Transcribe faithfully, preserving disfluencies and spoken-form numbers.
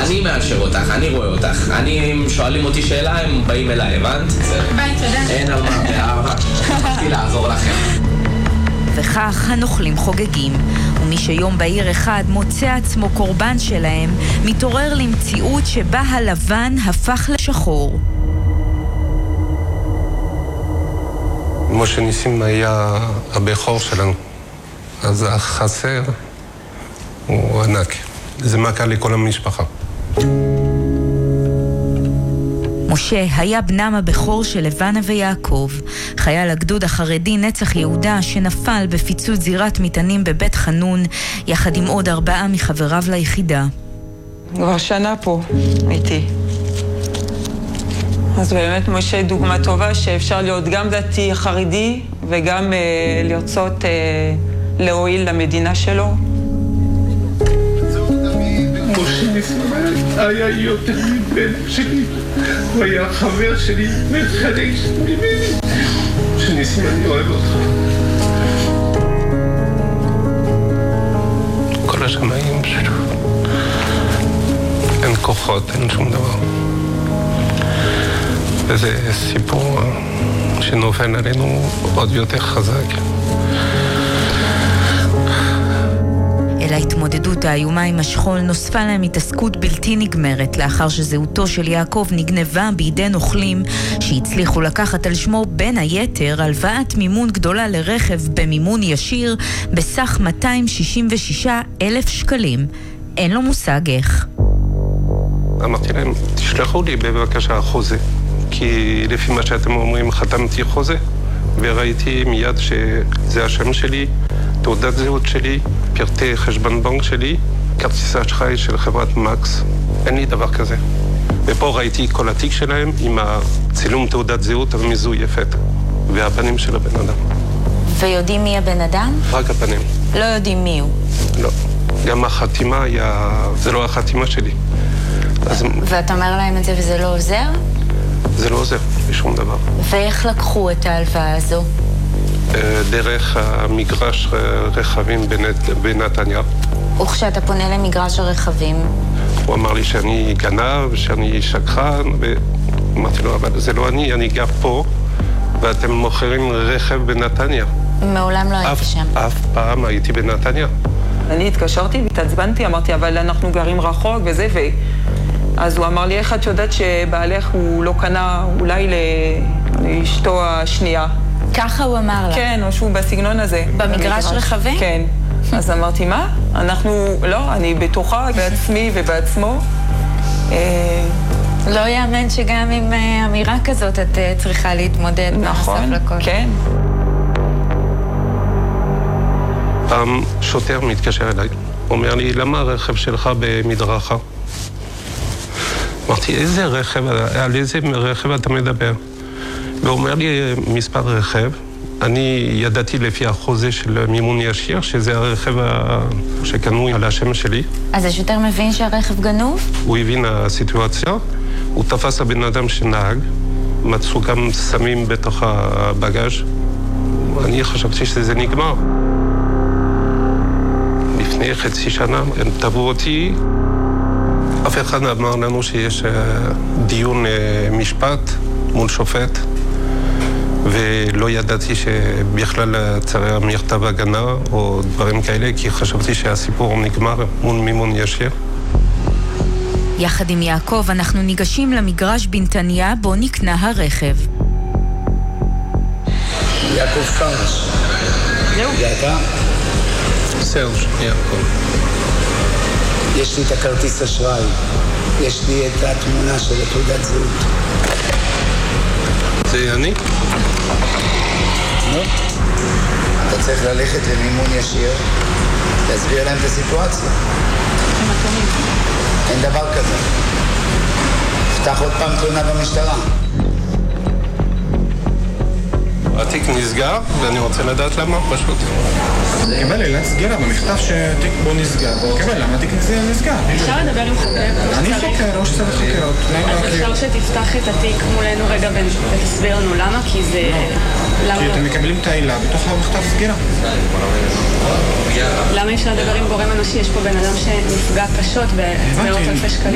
אני מאשר אותך, אני רואה אותך. אני, אם שואלים אותי שאלה, הם באים אליי, הבנת? ביי, תודה. אין על מה, באהבה. שמחתי לעזור לכם. וכך הנוכלים חוגגים, ומי שיום בהיר אחד מוצא עצמו קורבן שלהם, מתעורר למציאות שבה הלבן הפך לשחור. משה ניסים היה הבכור שלנו, אז החסר הוא ענק. זה מכה לכל המשפחה. משה היה בנם הבכור של לבנה ויעקב, חייל הגדוד החרדי נצח יהודה שנפל בפיצוץ זירת מטענים בבית חנון, יחד עם עוד ארבעה מחבריו ליחידה. כבר שנה פה איתי. אז באמת משה דוגמה טובה שאפשר להיות גם דתי חרדי וגם אה, לרצות אה, להועיל למדינה שלו. משה ניסים היה יותר מבן שלי, הוא היה חבר שלי, מחלק ממני. משה ניסים, אני אוהב אותך. כל השמיים שלו, אין כוחות, אין שום דבר. וזה סיפור שנופל עלינו עוד יותר חזק. אל ההתמודדות האיומה עם השכול נוספה להם התעסקות בלתי נגמרת, לאחר שזהותו של יעקב נגנבה בידי נוכלים שהצליחו לקחת על שמו בין היתר הלוואת מימון גדולה לרכב במימון ישיר בסך מאתיים שישים ושישה אלף שקלים. אין לו מושג איך. אמרתי להם, תשלחו לי בבקשה חוזה, כי לפי מה שאתם אומרים חתמתי חוזה, וראיתי מיד שזה השם שלי, תעודת זהות שלי, פרטי חשבון בנק שלי, כרטיס אשראי של חברת מקס. אין לי דבר כזה. ופה ראיתי כל התיק שלהם עם הצילום תעודת זהות המזויפת, והפנים של הבן אדם. ויודעים מי הבן אדם? רק הפנים. לא יודעים מי הוא? לא. גם החתימה היה... זה לא החתימה שלי. אז... ואתה אומר להם את זה וזה לא עוזר? זה לא עוזר, בשום דבר. ואיך לקחו את ההלוואה הזו? דרך המגרש רכבים בנת... בנתניה. וכשאתה פונה למגרש הרכבים? הוא אמר לי שאני גנב, שאני שקרן, ואמרתי לו, אבל זה לא אני, אני גר פה, ואתם מוכרים רכב בנתניה. מעולם לא הייתי שם. אף פעם הייתי בנתניה. אני התקשרתי והתעצבנתי, אמרתי, אבל אנחנו גרים רחוק וזה, ו... אז הוא אמר לי, איך את יודעת שבעלך הוא לא קנה אולי לאשתו השנייה? ככה הוא אמר לה? כן, או שהוא בסגנון הזה. במגרש רכבים? כן. אז אמרתי, מה? אנחנו, לא, אני בטוחה בעצמי ובעצמו. לא יאמן שגם עם אמירה כזאת את צריכה להתמודד. נכון, כן. פעם שוטר מתקשר אליי, אומר לי, למה הרכב שלך במדרכה? אמרתי, איזה רכב, על איזה רכב אתה מדבר? והוא אומר לי, מספר רכב, אני ידעתי לפי החוזה של מימון ישיר, שזה הרכב שקנו על השם שלי. אז השוטר מבין שהרכב גנוב? הוא הבין הסיטואציה, הוא תפס הבן אדם שנהג, מצאו גם סמים בתוך הבגאז'. אני חשבתי שזה נגמר. לפני חצי שנה הם תבעו אותי, אף אחד אמר לנו שיש דיון משפט מול שופט, ולא ידעתי שבכלל צריך מכתב הגנה או דברים כאלה, כי חשבתי שהסיפור נגמר מול מימון ישיר. יחד עם יעקב אנחנו ניגשים למגרש בנתניה בו נקנה הרכב. יעקב פרש. זהו. הגעת? סרג' יעקב. יש לי את הכרטיס אשראי, יש לי את התמונה של תעודת זהות. זה אני? לא. אתה צריך ללכת למימון ישיר, להסביר להם את הסיטואציה. אין דבר כזה. פתח עוד פעם תלונה במשטרה. התיק נסגר, ואני רוצה לדעת למה, פשוט. קבל עילת סגירה במכתב שתיק בו נסגר, קבל למה התיק נסגר. אפשר לדבר עם חוקר? אני חוקר, ראש צוות חוקרות. אז אפשר שתפתח את התיק מולנו רגע ותסביר לנו למה, כי זה... כי אתם מקבלים את העילה בתוך המכתב סגירה. למה אפשר לדבר עם גורם אנושי? יש פה בן אדם שנפגע קשות בעשרות אלפי שקלים.